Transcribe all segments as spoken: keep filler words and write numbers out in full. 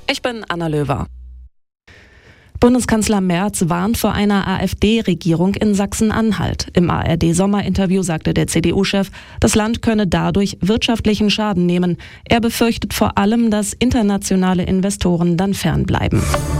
Ich bin Anna Löwer. Bundeskanzler Merz warnt vor einer AfD-Regierung in Sachsen-Anhalt. Im A R D-Sommerinterview sagte der C D U-Chef, das Land könne dadurch wirtschaftlichen Schaden nehmen. Er befürchtet vor allem, dass internationale Investoren dann fernbleiben.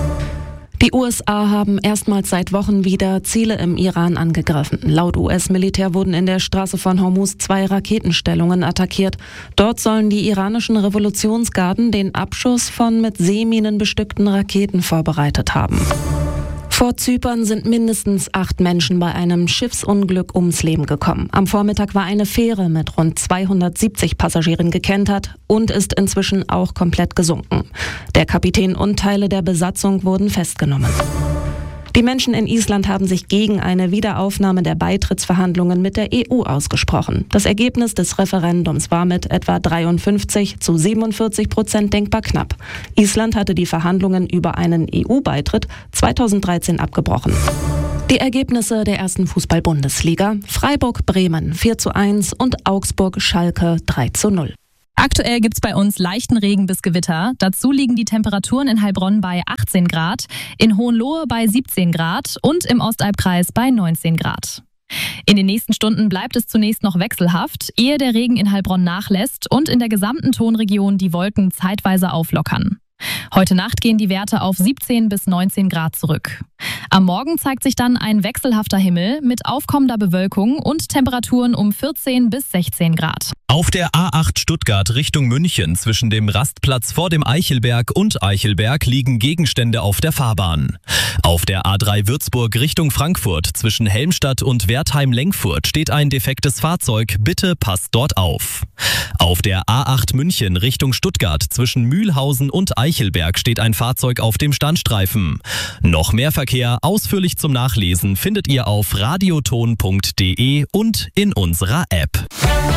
Die U S A haben erstmals seit Wochen wieder Ziele im Iran angegriffen. Laut U S-Militär wurden in der Straße von Hormuz zwei Raketenstellungen attackiert. Dort sollen die iranischen Revolutionsgarden den Abschuss von mit Seeminen bestückten Raketen vorbereitet haben. Vor Zypern sind mindestens acht Menschen bei einem Schiffsunglück ums Leben gekommen. Am Vormittag war eine Fähre mit rund zweihundertsiebzig Passagieren gekentert und ist inzwischen auch komplett gesunken. Der Kapitän und Teile der Besatzung wurden festgenommen. Die Menschen in Island haben sich gegen eine Wiederaufnahme der Beitrittsverhandlungen mit der E U ausgesprochen. Das Ergebnis des Referendums war mit etwa dreiundfünfzig zu siebenundvierzig Prozent denkbar knapp. Island hatte die Verhandlungen über einen E U-Beitritt zweitausenddreizehn abgebrochen. Die Ergebnisse der ersten Fußball-Bundesliga: Freiburg-Bremen vier zu eins und Augsburg-Schalke drei zu null. Aktuell gibt's bei uns leichten Regen bis Gewitter. Dazu liegen die Temperaturen in Heilbronn bei achtzehn Grad, in Hohenlohe bei siebzehn Grad und im Ostalbkreis bei neunzehn Grad. In den nächsten Stunden bleibt es zunächst noch wechselhaft, ehe der Regen in Heilbronn nachlässt und in der gesamten Tonregion die Wolken zeitweise auflockern. Heute Nacht gehen die Werte auf siebzehn bis neunzehn Grad zurück. Am Morgen zeigt sich dann ein wechselhafter Himmel mit aufkommender Bewölkung und Temperaturen um vierzehn bis sechzehn Grad. Auf der A acht Stuttgart Richtung München zwischen dem Rastplatz vor dem Eichelberg und Eichelberg liegen Gegenstände auf der Fahrbahn. Auf der A drei Würzburg Richtung Frankfurt zwischen Helmstadt und Wertheim-Lenkfurt steht ein defektes Fahrzeug. Bitte passt dort auf. Auf der A acht München Richtung Stuttgart zwischen Mühlhausen und Eichelberg steht ein Fahrzeug auf dem Standstreifen. Noch mehr Verkehr ausführlich zum Nachlesen findet ihr auf radioton punkt de und in unserer App.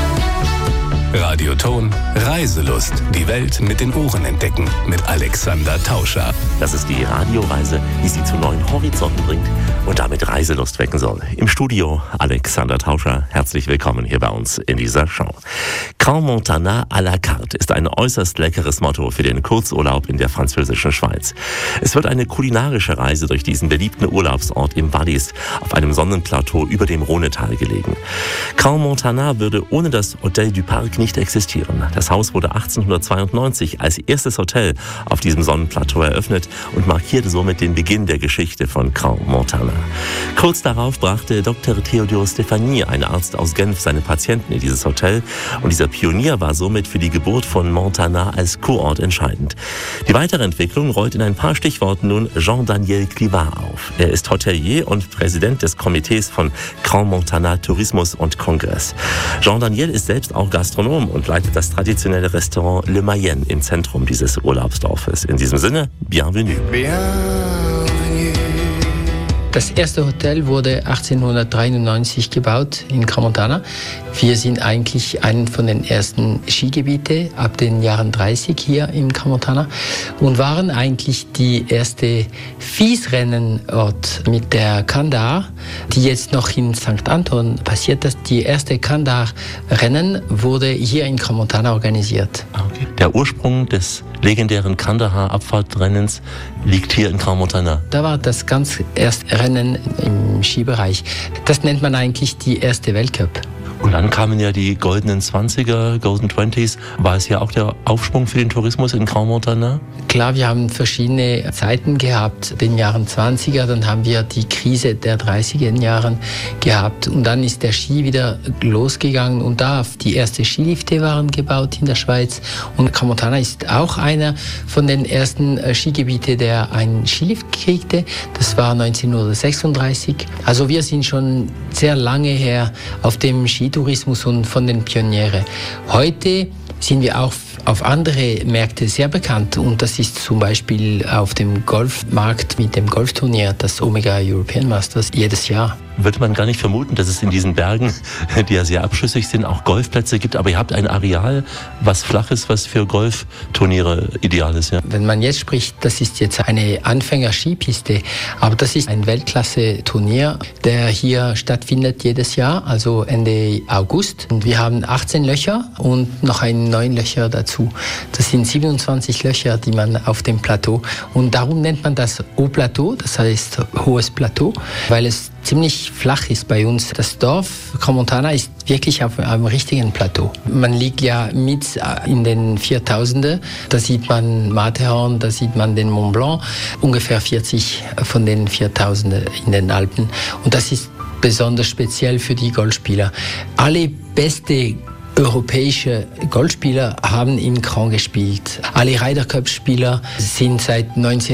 Radioton Reiselust. Die Welt mit den Ohren entdecken mit Alexander Tauscher. Das ist die Radioreise, die Sie zu neuen Horizonten bringt und damit Reiselust wecken soll. Im Studio Alexander Tauscher. Herzlich willkommen hier bei uns in dieser Show. Crans-Montana à la carte ist ein äußerst leckeres Motto für den Kurzurlaub in der französischen Schweiz. Es wird eine kulinarische Reise durch diesen beliebten Urlaubsort im Wallis auf einem Sonnenplateau über dem Rhonetal gelegen. Crans-Montana würde ohne das Hotel du Parc nicht existieren. Das Haus wurde achtzehnhundertzweiundneunzig als erstes Hotel auf diesem Sonnenplateau eröffnet und markierte somit den Beginn der Geschichte von Crans-Montana. Kurz darauf brachte Doktor Theodore Stephanie, ein Arzt aus Genf, seine Patienten in dieses Hotel und dieser Pionier war somit für die Geburt von Montana als Kurort entscheidend. Die weitere Entwicklung rollt in ein paar Stichworten nun Jean-Daniel Clivart auf. Er ist Hotelier und Präsident des Komitees von Crans-Montana Tourismus und Kongress. Jean-Daniel ist selbst auch Gastronom und leitet das traditionelle Restaurant Le Mayenne im Zentrum dieses Urlaubsdorfes. In diesem Sinne, bienvenue. Das erste Hotel wurde achtzehnhundertdreiundneunzig gebaut in Crans-Montana. Wir sind eigentlich ein von den ersten Skigebieten ab den Jahren dreißig hier in Crans-Montana und waren eigentlich die erste Viehsrennenort mit der Kandar, die jetzt noch in Sankt Anton passiert ist. Die erste Kandar-Rennen wurde hier in Crans-Montana organisiert. Okay. Der Ursprung des legendären Kandahar-Abfahrtrennens liegt hier in Crans-Montana. Da war das ganz erste Rennen im Skibereich. Das nennt man eigentlich die erste Weltcup. Und dann kamen ja die goldenen Zwanziger, Golden Twenties. War es ja auch der Aufschwung für den Tourismus in Crans-Montana? Klar, wir haben verschiedene Zeiten gehabt. In den Jahren zwanziger, dann haben wir die Krise der dreißiger Jahren gehabt. Und dann ist der Ski wieder losgegangen. Und da die ersten Skilifte waren gebaut in der Schweiz. Und Crans-Montana ist auch einer von den ersten Skigebieten, der einen Skilift kriegte. Das war neunzehnhundertsechsunddreißig. Also wir sind schon sehr lange her auf dem Skitourismus und von den Pionieren. Heute sind wir auch auf andere Märkte sehr bekannt und das ist zum Beispiel auf dem Golfmarkt mit dem Golfturnier, das Omega European Masters, jedes Jahr. Würde man gar nicht vermuten, dass es in diesen Bergen, die ja sehr abschüssig sind, auch Golfplätze gibt. Aber ihr habt ein Areal, was flach ist, was für Golfturniere ideal ist. Ja. Wenn man jetzt spricht, das ist jetzt eine Anfänger-Skipiste, aber das ist ein Weltklasse-Turnier, der hier stattfindet jedes Jahr, also Ende August. Und wir haben achtzehn Löcher und noch ein neun Löcher dazu. dazu. Das sind siebenundzwanzig Löcher, die man auf dem Plateau, und darum nennt man das Haut-Plateau, das heißt hohes Plateau, weil es ziemlich flach ist bei uns. Das Dorf Crans-Montana ist wirklich auf einem richtigen Plateau. Man liegt ja mit in den viertausender, da sieht man Matterhorn, da sieht man den Mont Blanc, ungefähr vierzig von den viertausender in den Alpen. Und das ist besonders speziell für die Golfspieler. Alle beste europäische Golfspieler haben in Crans gespielt. Alle Ryder Cup-Spieler sind seit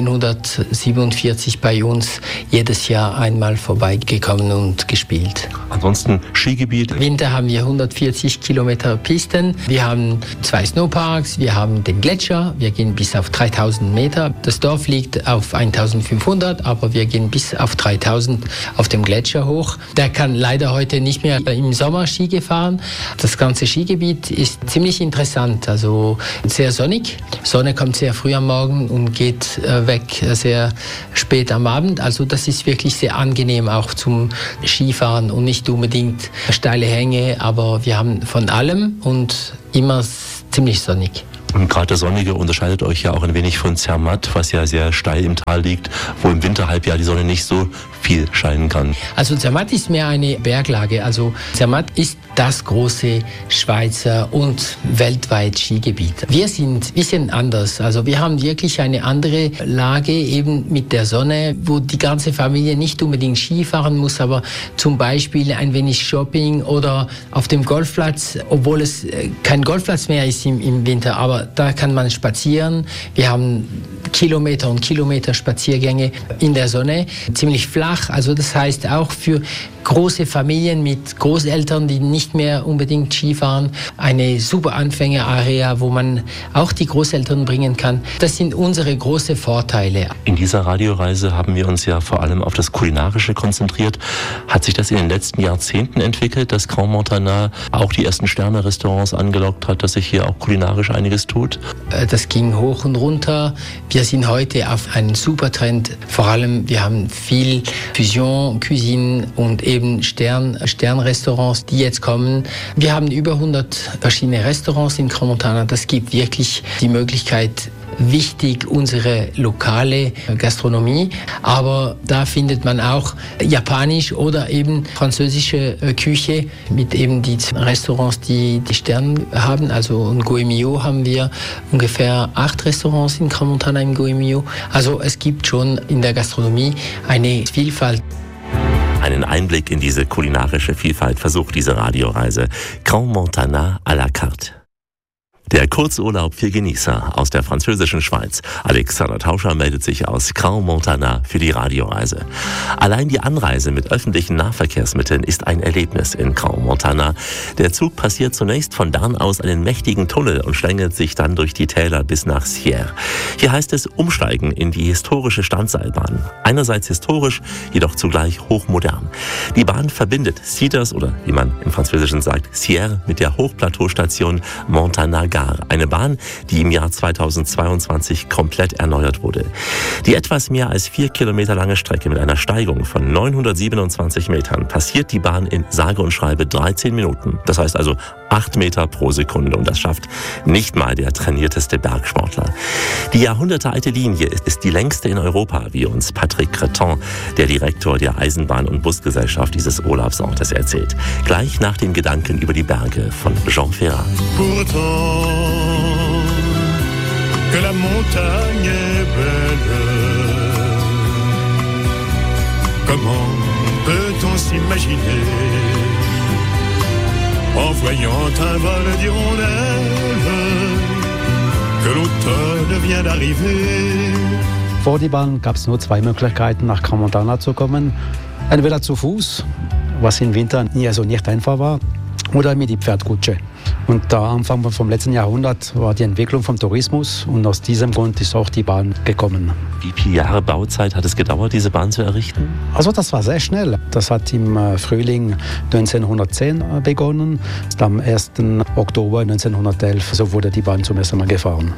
neunzehnhundertsiebenundvierzig bei uns jedes Jahr einmal vorbeigekommen und gespielt. Ansonsten Skigebiet? Im Winter haben wir hundertvierzig Kilometer Pisten. Wir haben zwei Snowparks, wir haben den Gletscher, wir gehen bis auf dreitausend Meter. Das Dorf liegt auf eintausendfünfhundert, aber wir gehen bis auf dreitausend auf dem Gletscher hoch. Der kann leider heute nicht mehr im Sommer Ski gefahren. Das ganze Skigebiet ist ziemlich interessant, also sehr sonnig. Sonne kommt sehr früh am Morgen und geht weg sehr spät am Abend. Also das ist wirklich sehr angenehm auch zum Skifahren und nicht unbedingt steile Hänge, aber wir haben von allem und immer ziemlich sonnig. Und gerade der Sonnige unterscheidet euch ja auch ein wenig von Zermatt, was ja sehr steil im Tal liegt, wo im Winterhalbjahr die Sonne nicht so viel scheinen kann. Also Zermatt ist mehr eine Berglage. Also Zermatt ist das große Schweizer und weltweit Skigebiet. Wir sind ein bisschen anders. Also wir haben wirklich eine andere Lage eben mit der Sonne, wo die ganze Familie nicht unbedingt Ski fahren muss, aber zum Beispiel ein wenig Shopping oder auf dem Golfplatz, obwohl es kein Golfplatz mehr ist im, im Winter, aber da kann man spazieren. Wir haben Kilometer und Kilometer Spaziergänge in der Sonne, ziemlich flach. Also das heißt auch für große Familien mit Großeltern, die nicht mehr unbedingt Ski fahren, eine super Anfängerarea, wo man auch die Großeltern bringen kann. Das sind unsere großen Vorteile. In dieser Radioreise haben wir uns ja vor allem auf das Kulinarische konzentriert. Hat sich das in den letzten Jahrzehnten entwickelt, dass Crans-Montana auch die ersten Sterne-Restaurants angelockt hat, dass sich hier auch kulinarisch einiges tut? Das ging hoch und runter. Wir sind heute auf einen super Trend. Vor allem, wir haben viel Fusion, Cuisine und eben Stern, Sternrestaurants, die jetzt kommen. Wir haben über hundert verschiedene Restaurants in Crans-Montana. Das gibt wirklich die Möglichkeit, wichtig unsere lokale Gastronomie, aber da findet man auch japanisch oder eben französische Küche mit eben die Restaurants, die die Sterne haben. Also in Goemio haben wir ungefähr acht Restaurants in Crans-Montana im Goemio. Also es gibt schon in der Gastronomie eine Vielfalt. Einen Einblick in diese kulinarische Vielfalt versucht diese Radioreise Crans-Montana à la carte. Der Kurzurlaub für Genießer aus der französischen Schweiz. Alexander Tauscher meldet sich aus Crans-Montana für die Radioreise. Allein die Anreise mit öffentlichen Nahverkehrsmitteln ist ein Erlebnis in Crans-Montana. Der Zug passiert zunächst von Bern aus einen mächtigen Tunnel und schlängelt sich dann durch die Täler bis nach Sierre. Hier heißt es umsteigen in die historische Standseilbahn. Einerseits historisch, jedoch zugleich hochmodern. Die Bahn verbindet Cedars oder wie man im Französischen sagt, Sierre mit der Hochplateaustation Montana. Eine Bahn, die im Jahr zweitausendzweiundzwanzig komplett erneuert wurde. Die etwas mehr als vier Kilometer lange Strecke mit einer Steigung von neunhundertsiebenundzwanzig Metern passiert die Bahn in sage und schreibe dreizehn Minuten. Das heißt also acht Meter pro Sekunde und das schafft nicht mal der trainierteste Bergsportler. Die jahrhundertealte Linie ist die längste in Europa, wie uns Patrick Creton, der Direktor der Eisenbahn- und Busgesellschaft dieses Urlaubsortes, erzählt. Gleich nach den Gedanken über die Berge von Jean Ferrat. Que la montagne est belle. Comment peut-on s'imaginer en voyant un vol d'hirondelles que l'automne vient d'arriver? Vor die Bahn gab es nur zwei Möglichkeiten, nach Crans-Montana zu kommen. Entweder zu Fuß, was im Winter nie so nicht einfach war, oder mit die Pferdkutsche. Und am Anfang vom letzten Jahrhundert war die Entwicklung vom Tourismus und aus diesem Grund ist auch die Bahn gekommen. Wie viele Jahre Bauzeit hat es gedauert, diese Bahn zu errichten? Also das war sehr schnell. Das hat im Frühling neunzehnhundertzehn begonnen. Am ersten Oktober neunzehnhundertelf so wurde die Bahn zum ersten Mal gefahren.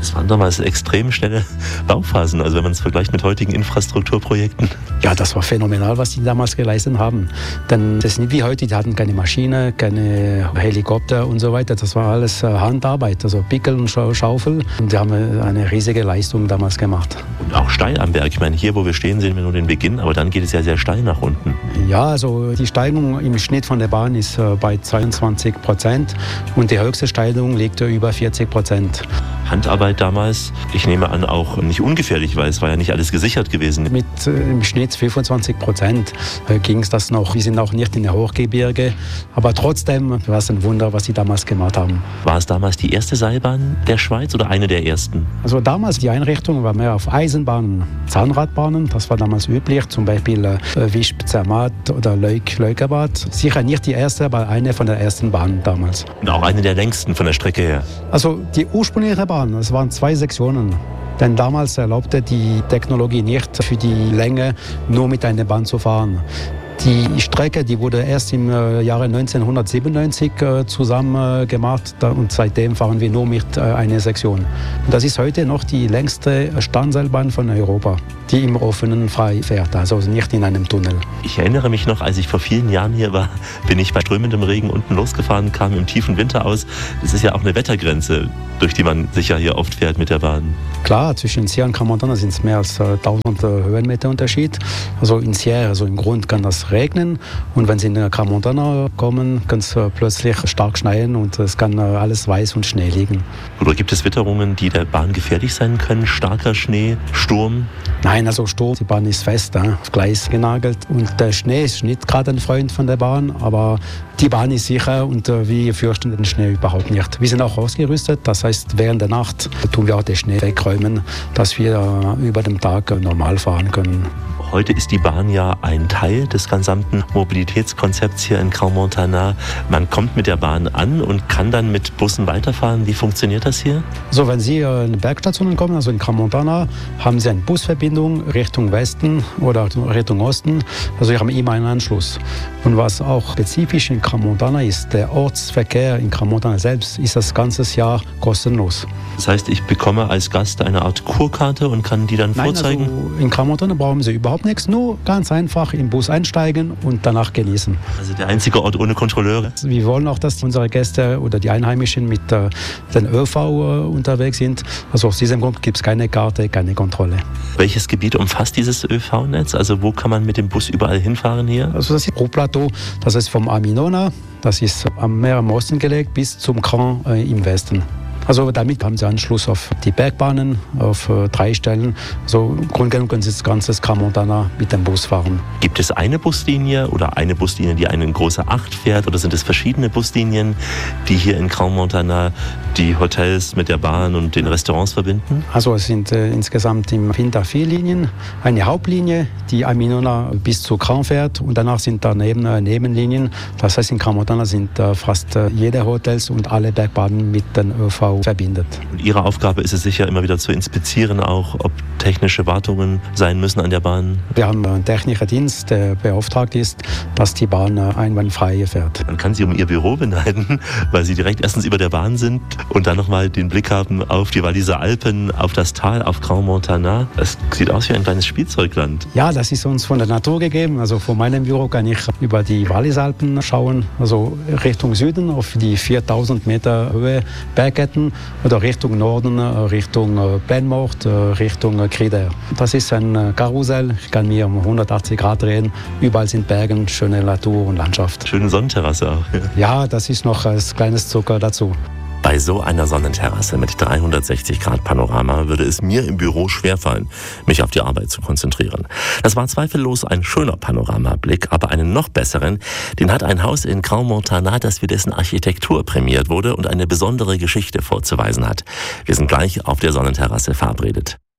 Das waren damals extrem schnelle Bauphasen, also wenn man es vergleicht mit heutigen Infrastrukturprojekten. Ja, das war phänomenal, was die damals geleistet haben. Denn das ist nicht wie heute, die hatten keine Maschine, keine Helikopter und so weiter. Das war alles Handarbeit, also Pickel und Schaufel. Und die haben eine riesige Leistung damals gemacht. Und auch steil am Berg. Ich meine, hier, wo wir stehen, sehen wir nur den Beginn, aber dann geht es ja sehr steil nach unten. Ja, also die Steigung im Schnitt von der Bahn ist bei zweiundzwanzig Prozent und die höchste Steigung liegt über vierzig Prozent. Handarbeit damals, ich nehme an, auch nicht ungefährlich, weil es war ja nicht alles gesichert gewesen. Mit äh, im Schnitt fünfundzwanzig Prozent äh, ging es das noch. Wir sind auch nicht in der Hochgebirge, aber trotzdem war es ein Wunder, was sie damals gemacht haben. War es damals die erste Seilbahn der Schweiz oder eine der ersten? Also damals die Einrichtung war mehr auf Eisenbahnen, Zahnradbahnen, das war damals üblich, zum Beispiel äh, Wisp-Zermatt oder Leuk-Leukerbad. Sicher nicht die erste, aber eine von der ersten Bahnen damals. Und auch eine der längsten von der Strecke her? Also die ursprüngliche Bahn, es waren zwei Sektionen. Denn damals erlaubte die Technologie nicht, für die Länge nur mit einer Bahn zu fahren. Die Strecke, die wurde erst im Jahre neunzehnhundertsiebenundneunzig zusammen gemacht und seitdem fahren wir nur mit einer Sektion. Und das ist heute noch die längste Standseilbahn von Europa, die im Offenen frei fährt, also nicht in einem Tunnel. Ich erinnere mich noch, als ich vor vielen Jahren hier war, bin ich bei strömendem Regen unten losgefahren, kam im tiefen Winter aus. Das ist ja auch eine Wettergrenze, durch die man sicher hier oft fährt mit der Bahn. Klar, zwischen Sierre und Crans-Montana sind es mehr als tausend Höhenmeter Unterschied. Also in Sierre, also im Grund, kann das regnen und wenn Sie in Crans-Montana kommen, kann es plötzlich stark schneien und es kann alles weiß und Schnee liegen. Oder gibt es Witterungen, die der Bahn gefährlich sein können? Starker Schnee, Sturm? Nein, also Sturm, die Bahn ist fest, äh, auf Gleis genagelt und der Schnee ist nicht gerade ein Freund von der Bahn, aber die Bahn ist sicher und äh, wir fürchten den Schnee überhaupt nicht. Wir sind auch ausgerüstet, das heißt, während der Nacht tun wir auch den Schnee wegräumen, dass wir äh, über den Tag äh, normal fahren können. Heute ist die Bahn ja ein Teil des gesamten Mobilitätskonzepts hier in Crans-Montana. Man kommt mit der Bahn an und kann dann mit Bussen weiterfahren. Wie funktioniert das hier? So, wenn Sie in die Bergstationen kommen, also in Crans-Montana, haben Sie eine Busverbindung Richtung Westen oder Richtung Osten. Also wir haben immer einen Anschluss. Und was auch spezifisch in Crans-Montana ist, der Ortsverkehr in Crans-Montana selbst ist das ganze Jahr kostenlos. Das heißt, ich bekomme als Gast eine Art Kurkarte und kann die dann Nein, vorzeigen? Also in Crans-Montana brauchen Sie überhaupt nichts, nur ganz einfach im Bus einsteigen und danach genießen. Also der einzige Ort ohne Kontrolleure? Wir wollen auch, dass unsere Gäste oder die Einheimischen mit äh, den ÖV äh, unterwegs sind. Also aus diesem Grund gibt es keine Karte, keine Kontrolle. Welches Gebiet umfasst dieses ÖV-Netz? Also wo kann man mit dem Bus überall hinfahren hier? Also das ist Pro-Plateau, das ist vom Aminona, das ist am Meer im Osten gelegt, bis zum Crans äh, im Westen. Also damit haben Sie Anschluss auf die Bergbahnen, auf äh, drei Stellen. Also im Grunde genommen können Sie das ganze Crans-Montana mit dem Bus fahren. Gibt es eine Buslinie oder eine Buslinie, die eine große Acht fährt? Oder sind es verschiedene Buslinien, die hier in Crans-Montana die Hotels mit der Bahn und den Restaurants verbinden? Also es sind äh, insgesamt im Winter vier Linien. Eine Hauptlinie, die Aminona bis zu Crans fährt und danach sind daneben äh, Nebenlinien. Das heißt, in Crans-Montana sind äh, fast äh, jede Hotels und alle Bergbahnen mit den ÖV verbindet. Und Ihre Aufgabe ist es sicher, immer wieder zu inspizieren, auch ob technische Wartungen sein müssen an der Bahn? Wir haben einen technischen Dienst, der beauftragt ist, dass die Bahn einwandfrei fährt. Man kann Sie um Ihr Büro beneiden, weil Sie direkt erstens über der Bahn sind und dann nochmal den Blick haben auf die Walliser Alpen, auf das Tal, auf Crans-Montana. Es sieht aus wie ein kleines Spielzeugland. Ja, das ist uns von der Natur gegeben. Also von meinem Büro kann ich über die Walliser Alpen schauen, also Richtung Süden auf die viertausend Meter Höhe Bergketten oder Richtung Norden, Richtung Plainmort, Richtung Crider. Das ist ein Karussell, ich kann mir um hundertachtzig Grad drehen. Überall sind Berge, schöne Natur und Landschaft. Schöne Sonnenterrasse auch. Ja, ja, das ist noch als kleines Zucker dazu. Bei so einer Sonnenterrasse mit dreihundertsechzig Grad Panorama würde es mir im Büro schwerfallen, mich auf die Arbeit zu konzentrieren. Das war zweifellos ein schöner Panoramablick, aber einen noch besseren, den hat ein Haus in Crans-Montana, das für dessen Architektur prämiert wurde und eine besondere Geschichte vorzuweisen hat. Wir sind gleich auf der Sonnenterrasse verabredet.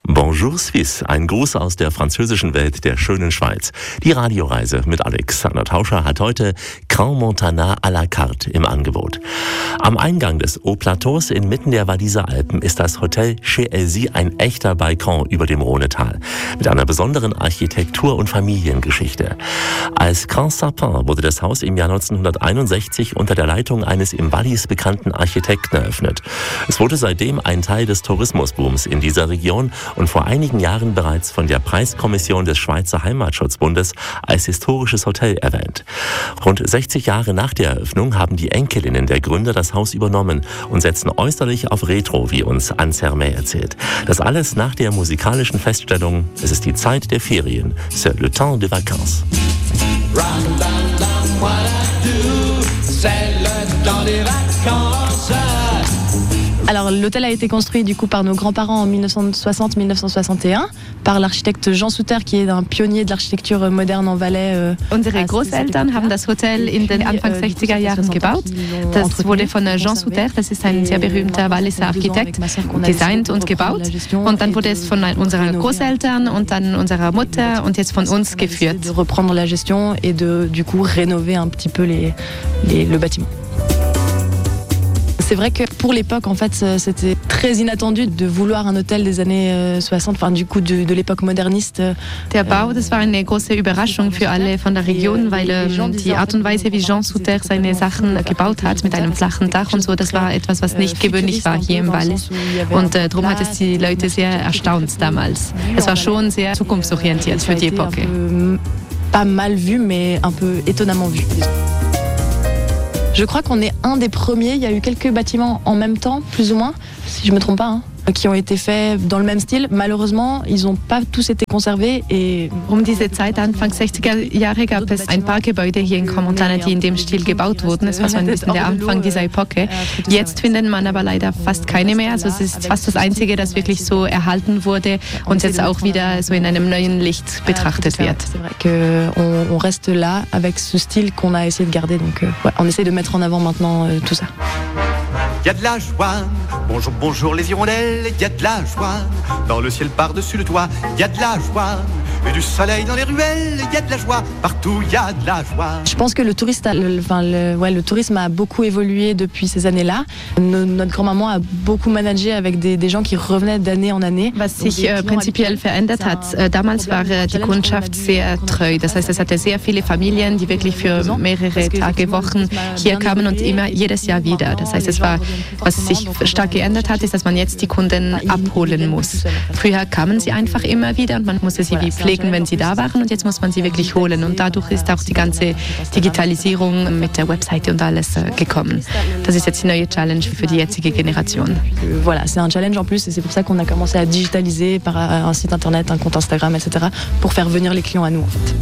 Bonjour Suisse, ein Gruß aus der französischen Welt der schönen Schweiz. Die Radioreise mit Alexander Tauscher hat heute Crans Montana à la carte im Angebot. Am Eingang des Haut-Plateaus inmitten der Walliser Alpen ist das Hotel Chez Elsie ein echter Balkon über dem Rhonetal mit einer besonderen Architektur und Familiengeschichte. Als Grand Sapin wurde das Haus im Jahr neunzehnhunderteinundsechzig unter der Leitung eines im Wallis bekannten Architekten eröffnet. Es wurde seitdem ein Teil des Tourismusbooms in dieser Region und vor einigen Jahren bereits von der Preiskommission des Schweizer Heimatschutzbundes als historisches Hotel erwähnt. Rund sechzig Jahre nach der Eröffnung haben die Enkelinnen der Gründer das Haus übernommen und setzen äußerlich auf Retro, wie uns Anne Sermet erzählt. Das alles nach der musikalischen Feststellung, es ist die Zeit der Ferien, c'est le temps de vacances. Run, run, run, what I do, c'est le temps des vacances. Alors l'hôtel a été construit du coup par nos grands-parents en mille neuf cent soixante mille neuf cent soixante et un, par l'architecte Jean Souter, qui est un pionnier de l'architektur moderne en Valais. Unsere Großeltern haben das Hotel in den Anfang sechziger Jahren gebaut. Das wurde von Jean Souter, das ist ein sehr berühmter Walliser Architekt, designt und gebaut. Und dann wurde es von unseren Großeltern und dann unserer Mutter und jetzt von uns geführt. De reprendre la gestion et de du coup rénover un petit peu les, les, le bâtiment. C'est vrai que pour l'époque, en fait, c'était très inattendu de vouloir un hôtel des années soixante, enfin du coup de, de l'époque moderniste. Der Bau, das war eine große Überraschung für alle von der Region, weil ähm, die Art und Weise, wie Jean Souter seine Sachen gebaut hat, mit einem flachen Dach und so, das war etwas, was nicht gewöhnlich war hier im Wallis. Und äh, darum hat es die Leute sehr erstaunt damals. Es war schon sehr zukunftsorientiert für die Epoche. Pas mal vu, mais un peu étonnamment vu. Je crois qu'on est un des premiers. Il y a eu quelques bâtiments en même temps, plus ou moins, si je me trompe pas, hein, qui ont été faits dans le même style. Malheureusement, ils n'ont pas tous été conservés. Et um diese Zeit, Anfang sechziger Jahre, gab es ein paar Gebäude hier in Crans Montana, die in dem Stil gebaut wurden. Es war so ein bisschen der Anfang dieser Epoche. Jetzt findet man aber leider fast keine mehr. Also es ist fast das Einzige, das wirklich so erhalten wurde und jetzt auch wieder so in einem neuen Licht betrachtet wird. C'est vrai qu'on on reste là avec ce style qu'on a essayé de garder. Donc euh, ouais, on essaie de mettre en avant maintenant euh, tout ça. Y a de la joie, bonjour, bonjour les hirondelles, y a de la joie, dans le ciel par-dessus le toit, y a de la joie, et du soleil dans les ruelles, y a de la joie, partout y a de la joie. Je pense que le, touriste a, le, enfin, le, ouais, le tourisme a beaucoup évolué depuis ces années-là. No, notre grand-maman a beaucoup managé avec des, des gens qui revenaient d'année en année. Was sich äh, prinzipiell verändert hat, äh, damals war äh, die Kundschaft sehr treu. Das heißt, es hatte sehr viele Familien, die wirklich für mehrere Tage, Wochen hier kamen und immer jedes Jahr wieder. Das heißt, es war, was sich stark geändert hat, ist, dass man jetzt die Kunden abholen muss. Früher kamen sie einfach immer wieder und man musste sie wie pflegen, wenn sie da waren, und jetzt muss man sie wirklich holen. Und dadurch ist auch die ganze Digitalisierung mit der Webseite und alles äh, gekommen. Das ist jetzt die neue Challenge für die jetzige Generation. Voilà, c'est un challenge en plus et c'est pour ça qu'on a commencé à digitaliser par un site internet, un compte Instagram, et cetera pour faire venir les clients à nous en fait.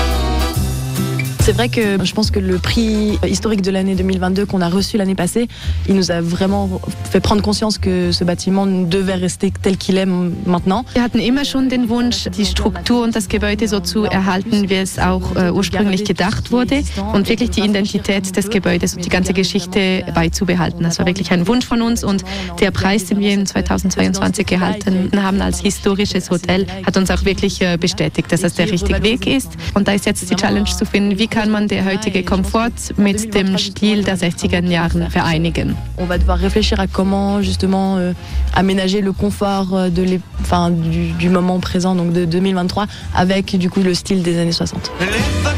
C'est vrai que je pense que le prix historique de l'année deux mille vingt-deux qu'on a reçu l'année passée, il nous a vraiment fait prendre conscience que ce bâtiment devait rester tel qu'il est maintenant. Wir hatten immer schon den Wunsch, die Struktur und das Gebäude so zu erhalten, wie es auch äh, ursprünglich gedacht wurde, und wirklich die Identität des Gebäudes und die ganze Geschichte beizubehalten. Das war wirklich ein Wunsch von uns, und der Preis, den wir in zweitausendzweiundzwanzig gehalten haben als historisches Hotel, hat uns auch wirklich äh, bestätigt, dass das der richtige Weg ist. Und da ist jetzt die Challenge zu finden, wie kann man den heutigen Komfort mit dem Stil der sechziger Jahren vereinigen. On va devoir réfléchir à comment justement euh, aménager le confort de les, enfin, du, du moment présent, donc de deux mille vingt-trois, avec du coup le style des années soixante.